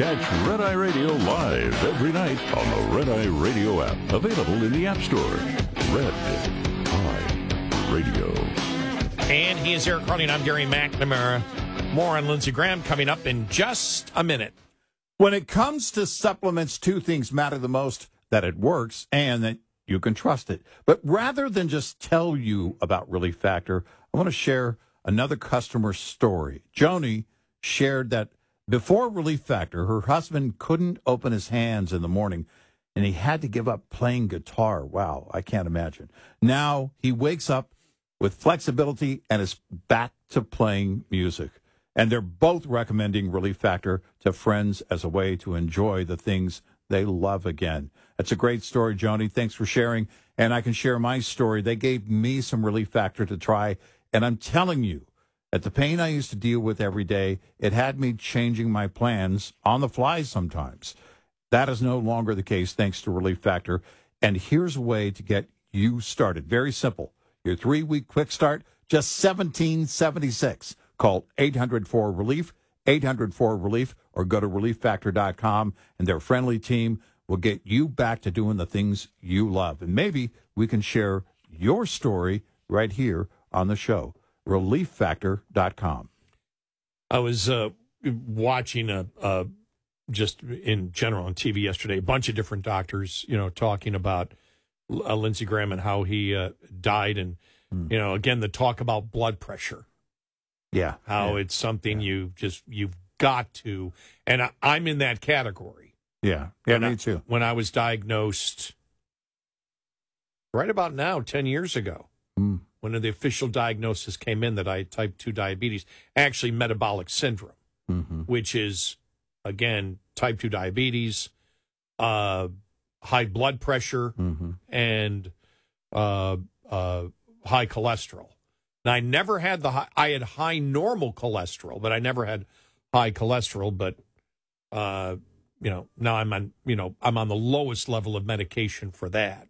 Catch Red Eye Radio live every night on the Red Eye Radio app. Available in the App Store. Red Eye Radio. And he is Eric Carney, and I'm Gary McNamara. More on Lindsey Graham coming up in just a minute. When it comes to supplements, two things matter the most: that it works and that you can trust it. But rather than just tell you about Relief Factor, I want to share another customer story. Joni shared that before Relief Factor, her husband couldn't open his hands in the morning, and he had to give up playing guitar. Wow, I can't imagine. Now he wakes up with flexibility and is back to playing music. And they're both recommending Relief Factor to friends as a way to enjoy the things they love again. That's a great story, Joni. Thanks for sharing. And I can share my story. They gave me some Relief Factor to try, and I'm telling you, at the pain I used to deal with every day, it had me changing my plans on the fly sometimes. That is no longer the case thanks to Relief Factor. And here's a way to get you started. Very simple. Your 3-week quick start, just $17.76. Call 800-4RELIEF, 800-4RELIEF, or go to relieffactor.com, and their friendly team will get you back to doing the things you love. And maybe we can share your story right here on the show. relieffactor.com. I was watching just in general on TV yesterday, a bunch of different doctors, talking about Lindsey Graham and how he died. And, again, the talk about blood pressure. Yeah. How it's something you've got to. And I'm in that category. Yeah. Yeah, me too. When I was diagnosed right about now, 10 years ago, when the official diagnosis came in that I had type 2 diabetes, actually metabolic syndrome, which is, again, type 2 diabetes, high blood pressure, and high cholesterol. Now, I never had I had high normal cholesterol, but I never had high cholesterol. But, now I'm on the lowest level of medication for that.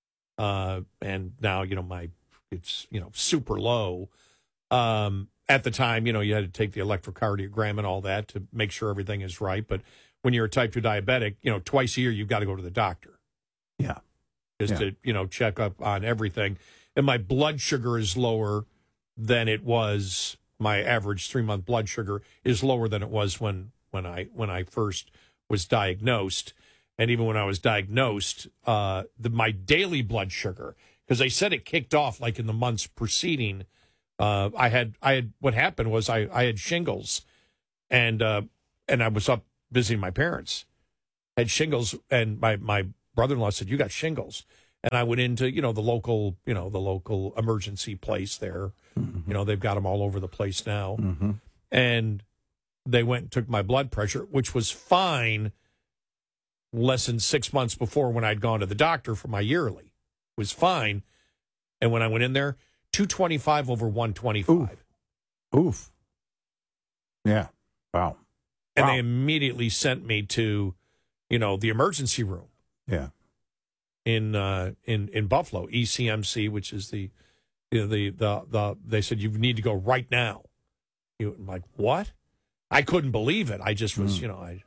And now, it's, super low. At the time, you had to take the electrocardiogram and all that to make sure everything is right. But when you're a type 2 diabetic, twice a year, you've got to go to the doctor. Yeah. Just to, check up on everything. And my blood sugar is lower than it was. My average 3-month blood sugar is lower than it was when I first was diagnosed. And even when I was diagnosed, my daily blood sugar, because they said it kicked off like in the months preceding. I had what happened was I had shingles, and I was up visiting my parents. I had shingles, and my brother-in-law said, "You got shingles." And I went into, the local emergency place there. They've got them all over the place now. And they went and took my blood pressure, which was fine less than 6 months before when I'd gone to the doctor for my yearly. It was fine. And when I went in there, 225 over 125. Oof. Yeah. Wow. And they immediately sent me to, the emergency room. Yeah. In Buffalo, ECMC, which is the they said you need to go right now. I'm like, what? I couldn't believe it. I just was,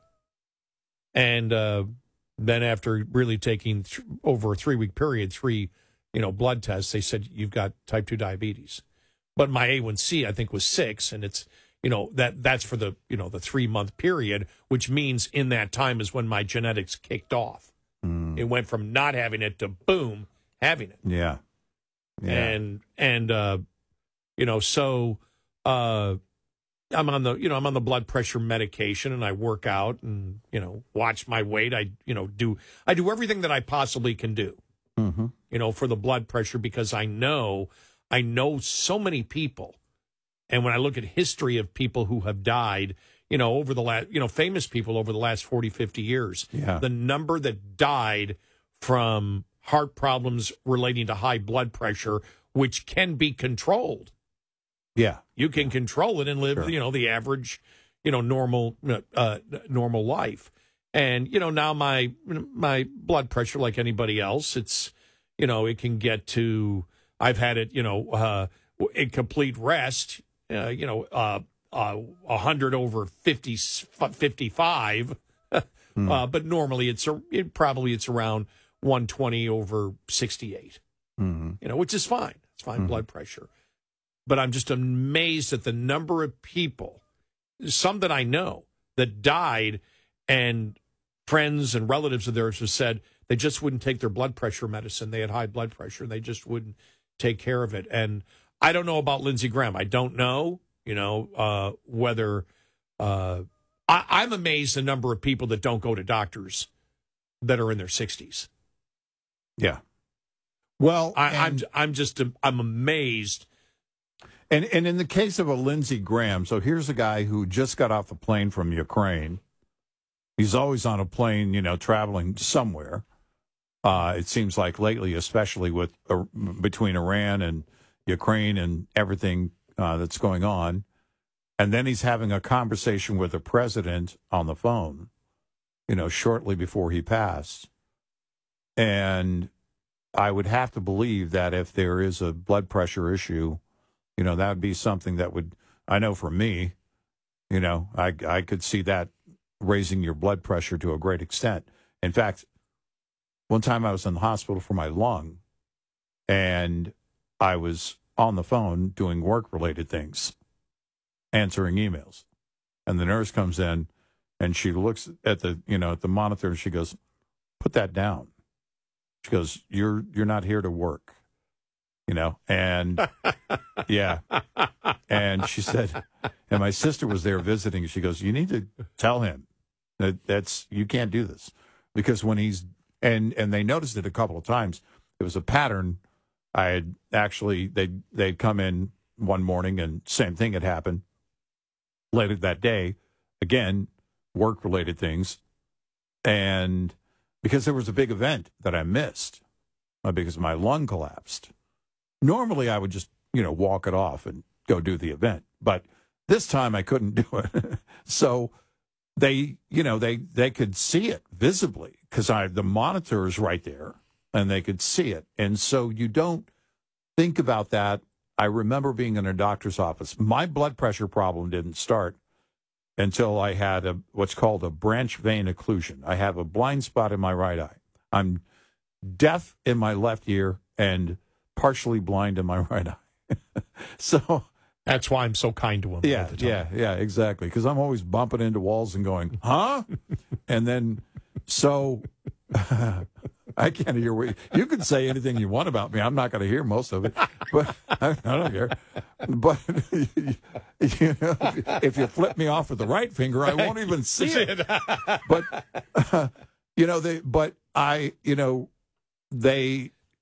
and then after really taking over a 3-week period, 3 blood tests, they said you've got type 2 diabetes. But my A1C I think was 6, and it's that's for the the 3-month period, which means in that time is when my genetics kicked off. It went from not having it to boom, having it. Yeah. And so I'm on the blood pressure medication, and I work out and watch my weight. I do everything that I possibly can do. For the blood pressure, because I know so many people, and when I look at history of people who have died, over the last, famous people over the last 40, 50 years, the number that died from heart problems relating to high blood pressure, which can be controlled. Yeah. You can control it and live, the average, normal life. And, now my blood pressure, like anybody else, it's, it can get to, I've had it, in complete rest, 100 over 55, But normally it's around 120 over 68. Which is fine. It's fine blood pressure. But I'm just amazed at the number of people, some that I know, that died, and friends and relatives of theirs have said they just wouldn't take their blood pressure medicine. They had high blood pressure, and they just wouldn't take care of it. And I don't know about Lindsey Graham. I don't know, whether I'm amazed the number of people that don't go to doctors that are in their 60s. Yeah. Well, I'm amazed. And in the case of a Lindsey Graham, so here's a guy who just got off the plane from Ukraine. He's always on a plane, traveling somewhere. It seems like lately, especially with between Iran and Ukraine and everything that's going on. And then he's having a conversation with the president on the phone, shortly before he passed. And I would have to believe that if there is a blood pressure issue, that would be something that would, I know for me, I could see that raising your blood pressure to a great extent. In fact, one time I was in the hospital for my lung, and I was on the phone doing work-related things, answering emails. And the nurse comes in, and she looks at the, at the monitor, and she goes, "Put that down." She goes, you're not here to work, and yeah. And she said, and my sister was there visiting. She goes, "You need to tell him that's you can't do this," because when he's, and they noticed it a couple of times. It was a pattern. I had actually, they'd come in one morning and same thing had happened. Later that day, again, work-related things. And because there was a big event that I missed because my lung collapsed. Normally, I would just, walk it off and go do the event. But this time I couldn't do it. So they could see it visibly because the monitor is right there and they could see it. And so you don't think about that. I remember being in a doctor's office. My blood pressure problem didn't start until I had what's called a branch vein occlusion. I have a blind spot in my right eye. I'm deaf in my left ear and partially blind in my right eye. So that's why I'm so kind to him. Yeah, exactly. Because I'm always bumping into walls and going, huh? And then, so I can't hear what you can say anything you want about me. I'm not going to hear most of it, but I don't care. But if you flip me off with the right finger, I won't even see it. But